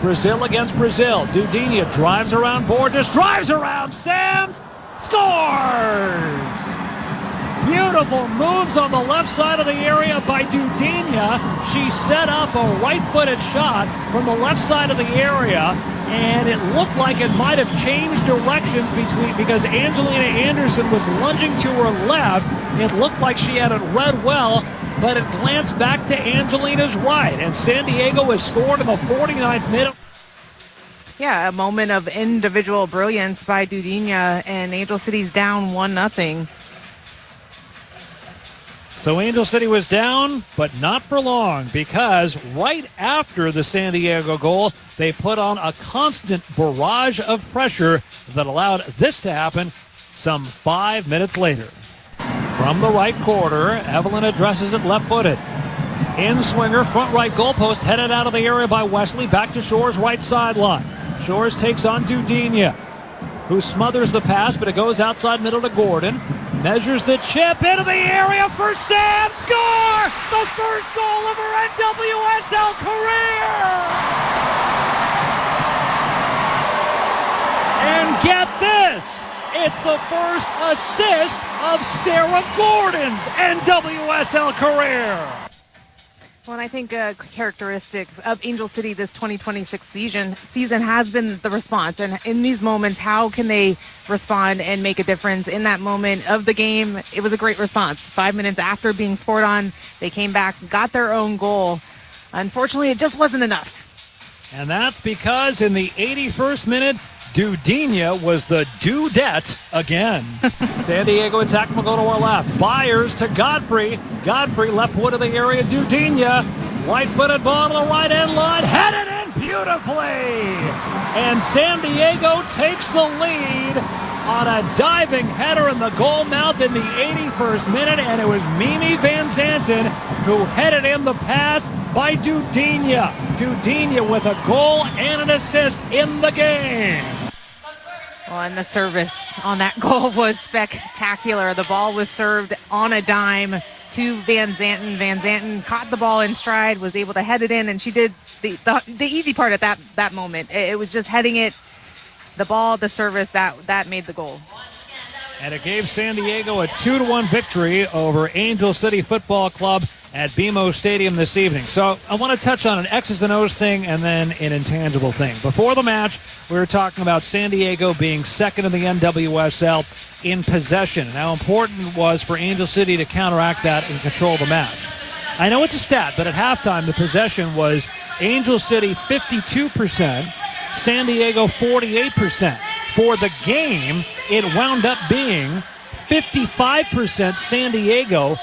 Brazil against Brazil. Dudinha drives around Borges, drives around Sams, scores! Beautiful moves on the left side of the area by Dudinha. She set up a right-footed shot from the left side of the area, and it looked like it might have changed directions because Angelina Anderson was lunging to her left. It looked like she had it read well, but it glanced back to Angelina's right, and San Diego has scored in the 49th minute. Yeah, a moment of individual brilliance by Dudinha, and Angel City's down 1-0. So Angel City was down, but not for long, because right after the San Diego goal, they put on a constant barrage of pressure that allowed this to happen some 5 minutes later. From the right quarter, Evelyn addresses it left-footed. In-swinger, front right goalpost, headed out of the area by Wesley, back to Shores' right sideline. Shores takes on Dudinha, who smothers the pass, but it goes outside middle to Gordon. Measures the chip into the area for Sam. Score! The first goal of her NWSL career! And get this! It's the first assist of Sarah Gordon's NWSL career! Well, and I think a characteristic of Angel City this 2026 season has been the response. And in these moments, how can they respond and make a difference? In that moment of the game, it was a great response. 5 minutes after being scored on, they came back, got their own goal. Unfortunately, it just wasn't enough. And that's because in the 81st minute, Dudinha was the dudette again. San Diego attacking will go to our left. Byers to Godfrey. Godfrey left wood of the area. Dudinha, right-footed ball to the right-hand line. Headed in beautifully. And San Diego takes the lead on a diving header in the goal mouth in the 81st minute. And it was Mimi Van Zanten who headed in the pass by Dudinha. Dudinha with a goal and an assist in the game. Well, and the service on that goal was spectacular. The ball was served on a dime to Van Zanten. Van Zanten caught the ball in stride, was able to head it in, and she did the easy part at that moment. It was just heading it, the ball, the service, that made the goal. And it gave San Diego a 2-1 victory over Angel City Football Club at BMO Stadium this evening. So I want to touch on an X's and O's thing and then an intangible thing. Before the match, we were talking about San Diego being second in the NWSL in possession and how important it was for Angel City to counteract that and control the match. I know it's a stat, but at halftime, the possession was Angel City 52%, San Diego 48%. For the game, it wound up being 55% San Diego,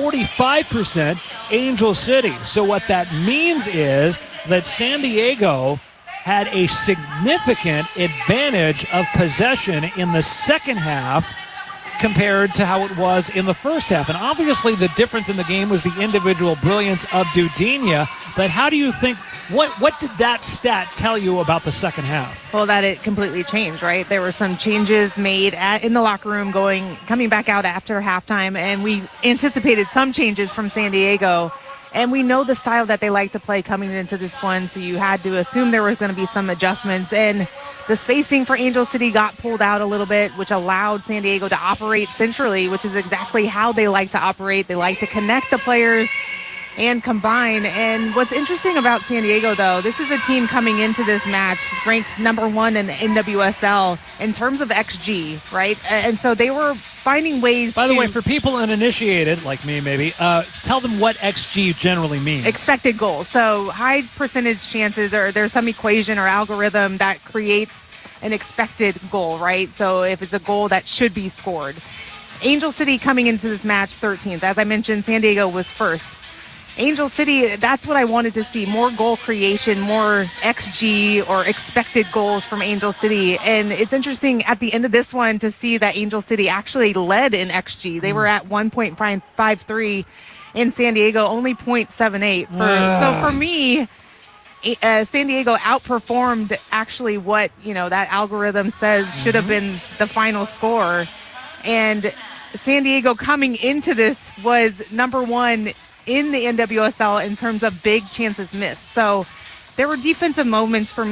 45% Angel City. So what that means is that San Diego had a significant advantage of possession in the second half compared to how it was in the first half. And obviously the difference in the game was the individual brilliance of Dudinha. But how do you think, what did that stat tell you about the second half? Well, that it completely changed, right? There were some changes made in the locker room coming back out after halftime, and we anticipated some changes from San Diego. And we know the style that they like to play coming into this one, so you had to assume there was going to be some adjustments. And the spacing for Angel City got pulled out a little bit, which allowed San Diego to operate centrally, which is exactly how they like to operate. They like to connect the players and combine. And what's interesting about San Diego, though, this is a team coming into this match ranked number 1 in the NWSL in terms of XG, right? And so they were finding ways By the way, for people uninitiated, like me maybe, tell them what XG generally means. Expected goals. So high percentage chances, or there's some equation or algorithm that creates an expected goal, right? So if it's a goal that should be scored. Angel City coming into this match 13th. As I mentioned, San Diego was first. Angel City, that's what I wanted to see. More goal creation, more XG or expected goals from Angel City. And it's interesting at the end of this one to see that Angel City actually led in XG. They were at 1.53 in San Diego, only 0.78. So for me, San Diego outperformed actually what, that algorithm says should have been the final score. And San Diego coming into this was number 1 in the NWSL in terms of big chances missed. So there were defensive moments for me